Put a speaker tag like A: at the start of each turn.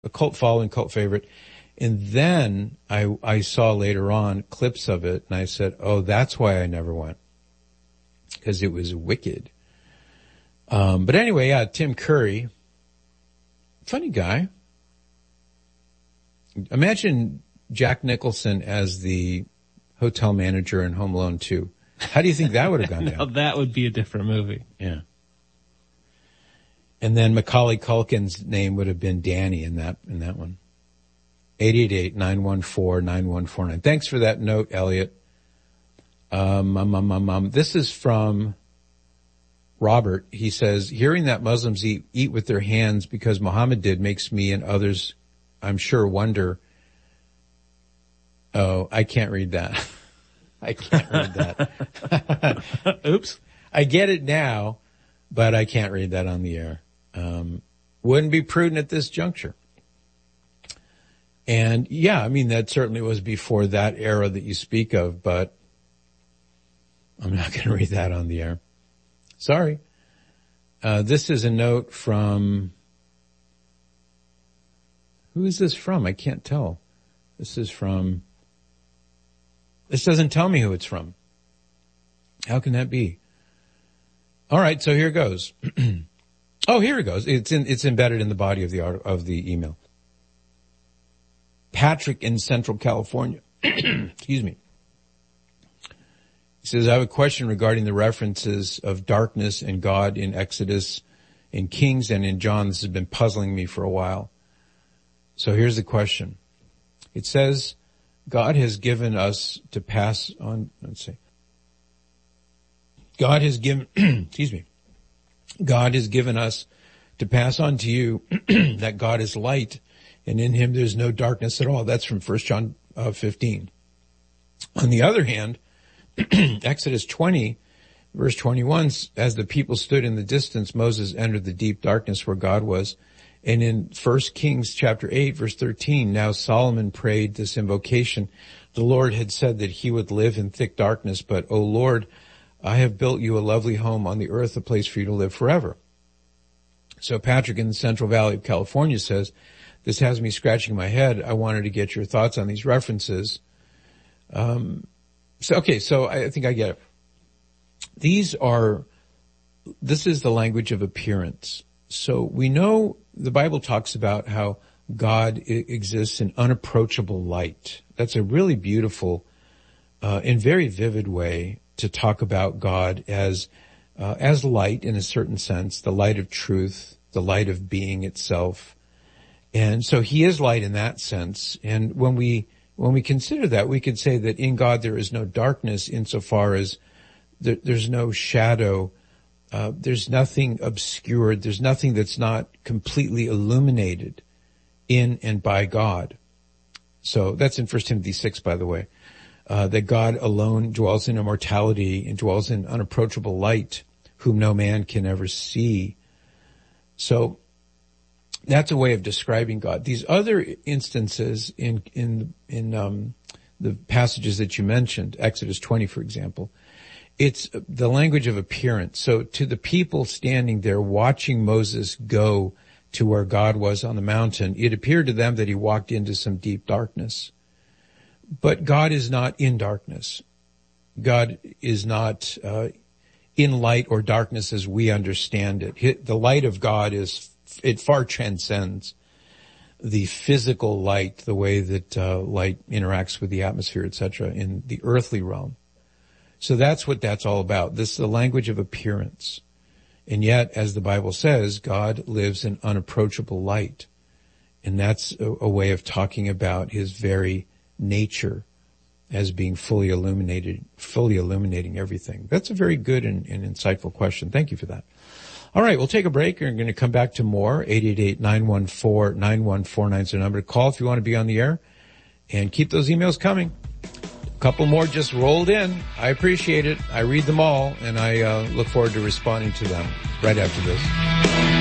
A: a cult following, cult favorite. And then I saw later on clips of it, and I said, oh, that's why I never went, because it was wicked. But anyway, yeah, Tim Curry, funny guy. Imagine Jack Nicholson as the hotel manager in Home Alone 2. How do you think that would have gone down?
B: Now that would be a different movie.
A: Yeah. And then Macaulay Culkin's name would have been Danny in that one. 888-914-9149. Thanks for that note, Elliot. This is from Robert. He says, hearing that Muslims eat with their hands because Muhammad did makes me and others, I'm sure, wonder. Oh, I can't read that. I can't read that.
B: Oops.
A: I get it now, but I can't read that on the air. Wouldn't be prudent at this juncture. And yeah, I mean, that certainly was before that era that you speak of, but I'm not going to read that on the air. Sorry. This is a note from, who is this from? I can't tell. This doesn't tell me who it's from. How can that be? All right, so here it goes. Oh, here it goes. It's embedded in the body of the email. Patrick in Central California. Excuse me. He says, I have a question regarding the references of darkness and God in Exodus, in Kings, and in John. This has been puzzling me for a while. So here's the question. It says, God has given us to pass on, God has given, excuse me. God has given us to pass on to you that God is light, and in him there's no darkness at all. That's from 1 John 15. On the other hand, Exodus 20, verse 21, as the people stood in the distance, Moses entered the deep darkness where God was. And in 1 Kings chapter 8, verse 13, now Solomon prayed this invocation. The Lord had said that he would live in thick darkness, but, O Lord, I have built you a lovely home on the earth, a place for you to live forever. So Patrick in the Central Valley of California says, this has me scratching my head. I wanted to get your thoughts on these references. So I think I get it. This is the language of appearance. So we know the Bible talks about how God exists in unapproachable light. That's a really beautiful, and very vivid way to talk about God as light in a certain sense, the light of truth, the light of being itself. And so he is light in that sense. And when we consider that, we could say that in God there is no darkness insofar as there's no shadow, there's nothing obscured, there's nothing that's not completely illuminated in and by God. So that's in 1 Timothy 6, by the way, that God alone dwells in immortality and dwells in unapproachable light, whom no man can ever see. So that's a way of describing God. These other instances in the passages that you mentioned, Exodus 20, for example, it's the language of appearance. So to the people standing there watching Moses go to where God was on the mountain, it appeared to them that he walked into some deep darkness. But God is not in darkness. God is not in light or darkness as we understand it. The light of God it far transcends the physical light, the way that light interacts with the atmosphere, etc., in the earthly realm. So that's what that's all about. This is the language of appearance. And yet, as the Bible says, God lives in unapproachable light. And that's a way of talking about his very nature as being fully illuminating everything. That's a very good and insightful question. Thank you for that. All right, we'll take a break. We're going to come back to more. 888-914-9149 is the number to call if you want to be on the air. And keep those emails coming. A couple more just rolled in. I appreciate it. I read them all, and I look forward to responding to them right after this.